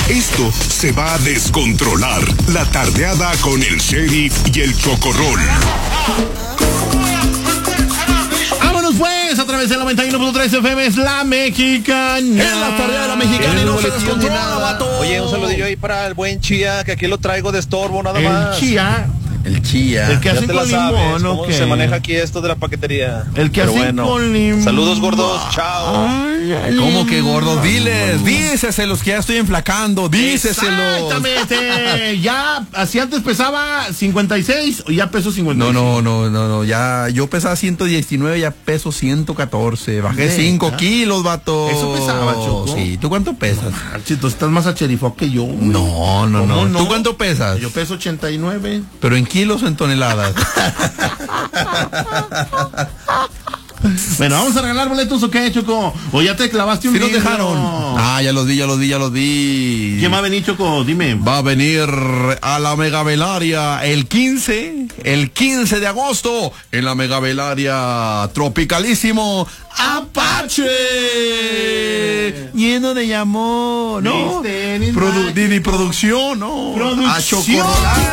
Esto se va a descontrolar. La tardeada con el Sheriff y el Chocorrol. Vámonos pues, a través del 91.3 FM es La Mexicana. Es la tardeada de La Mexicana y no se descontrola, vato. Oye, un saludillo ahí para el buen Chía, que aquí lo traigo de estorbo nada más. El Chía. El que hace con limón, ¿o qué? Se maneja aquí esto de la paquetería. El que hace con limón. Saludos, gordos. Chao. ¿Cómo que gordos? Diles, díceselos que ya estoy enflacando. Díceselos. Exactamente. Ya, así antes pesaba 56 o ya peso 56. No. Ya, yo pesaba 119, ya peso 114. Bajé 5 kilos, vato. Eso pesaba, Choco. Sí, ¿tú cuánto pesas? Tú estás más acherifo que yo. No. ¿Tú cuánto pesas? Yo peso 89. Pero en kilos o en toneladas. Bueno, ¿vamos a regalar boletos o qué, Choco? ¿O ya te clavaste un ¿Sí nos libro? dejaron? Ah, ya los vi. ¿Quién va a venir, Choco? Dime. Va a venir a la Megavelaria el 15 de agosto, en la Megavelaria Tropicalísimo Apache. Lleno de amor, ¿no? Didi Producción, ¿no? Producción.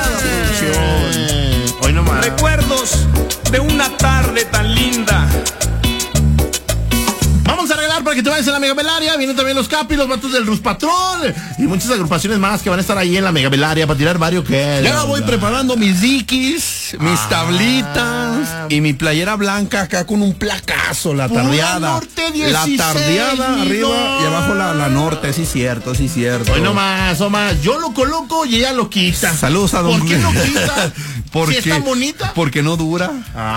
Hoy nomás. Recuerdos de una tarde tan linda. Vamos a regalar para que te vayas a la Megavelaria. Vienen también los Capi, los vatos del Rus Patrón y muchas agrupaciones más que van a estar ahí en la Megavelaria para tirar varios que. Ya voy preparando mis dikis, mis tablitas y mi playera blanca acá con un placazo, la tardeada. La tardeada arriba y abajo la norte, sí cierto. Hoy nomás, yo lo coloco y ella lo quita. Saludos a don. ¿Por qué lo quita? Porque, ¿Sí está bonita? Porque no dura.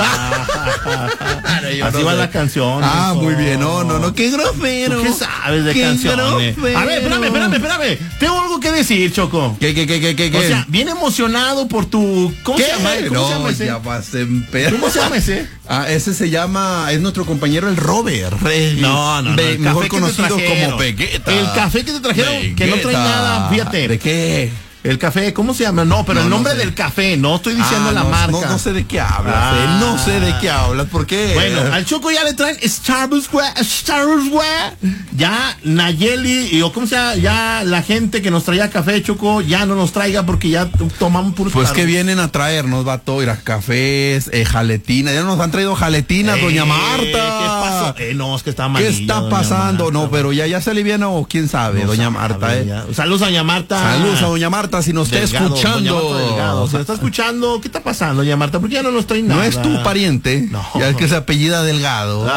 Así va la canción. Muy bien, no, qué grosero. ¿Tú qué sabes de canciones? A ver, espérame. Tengo algo que decir, Choco. ¿Qué? O sea, bien emocionado por tu... ¿Cómo se llama ese? Ya vas en pedo. ¿Cómo se llama ese? Ese se llama, es nuestro compañero el Robert. No. Mejor conocido como Vegeta. El café que te trajeron, que no trae nada, fíjate. ¿De qué? El café, ¿cómo se llama? No, pero el nombre del café, no estoy diciendo la marca. No sé de qué hablas, no sé de qué hablas, ¿por qué? Bueno, al Choco ya le traen Starbucks, güey. Ya Nayeli, o ¿cómo se llama? Ya la gente que nos traía café, Choco, ya no nos traiga porque ya tomamos puros. Pues que vienen a traernos, vato, ir a cafés, jaletina, ya nos han traído jaletinas, doña Marta. ¿Qué pasó? No, es que está mal. ¿Qué está pasando? No, pero ya se aliviana o quién sabe, doña Marta, Saludos a doña Marta. Saludos a doña Marta. Si nos está escuchando. Si nos está escuchando, ¿qué está pasando, doña Marta? ¿Por qué ya no nos trae nada? No es tu pariente. No. Ya es que se apellida Delgado.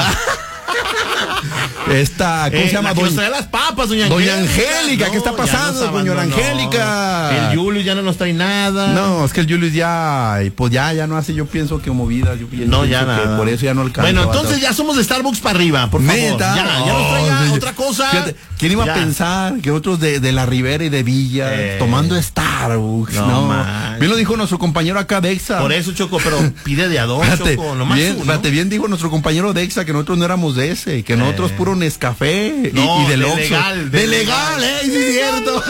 ¿Cómo se llama? Nos trae las papas, doña Angélica. ¿Qué está pasando, doña Angélica? El Julius ya no nos trae nada. No, es que el Julius ya no hace, yo pienso que movidas. Nada. Por eso ya no alcanza. Bueno, entonces ya somos de Starbucks para arriba, por favor. ¿Neta? Ya nos traiga otra cosa. Fíjate, ¿quién iba a pensar que otros de la Ribera y de Villa tomando Starbucks? Bien lo dijo nuestro compañero acá de Exa. Por eso, Choco, pero pide de a dos, Choco. Bien dijo nuestro compañero de Exa que nosotros no éramos de ese, que nosotros puro Nescafé y del Oxxo. De legal, sí es cierto.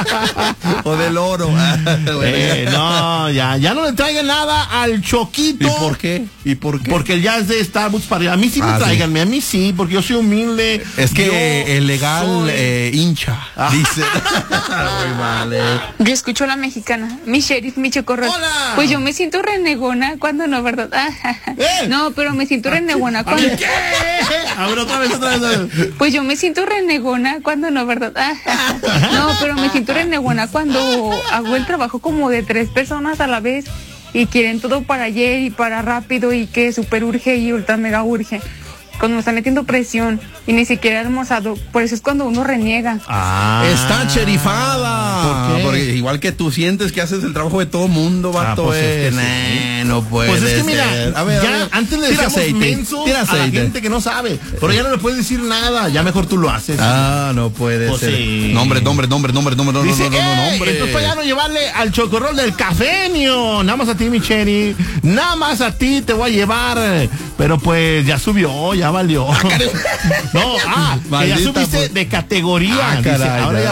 O del oro. No, ya no le traigan nada al Choquito. ¿Y por qué? Porque ya es de Starbucks para arriba. A mí sí me tráiganme, a mí sí, porque yo soy humilde. Es que el legal hincha, dice. Muy mal, Yo escucho a La Mexicana, mi Sheriff, mi Chocorrol. ¡Hola! Pues yo me siento renegona cuando no, ¿verdad? No, pero me siento renegona cuando... ¿Qué? A ver, otra vez. Pues yo me siento renegona cuando no, ¿verdad? No, pero me siento renegona cuando hago el trabajo como de 3 personas a la vez y quieren todo para ayer y para rápido y que súper urge y ultra mega urge. Cuando me está metiendo presión y ni siquiera he almorzado, por eso es cuando uno reniega. Está cherifada. ¿Por qué? Porque igual que tú sientes que haces el trabajo de todo mundo, vato. Pues es que no puede Pues es que ser. mira, a ver, antes le decíamos menso a la gente que no sabe, pero ya no le puedes decir nada, ya mejor tú lo haces. No puede pues ser. Sí. Nombre. Dice, entonces para ya no llevarle al Chocorrol del cafenio. Nada más a ti, mi Cheri. Nada más a ti te voy a llevar. Pero pues ya subió, ya valió. No, que ya subiste de categoría. Dice, ahora ya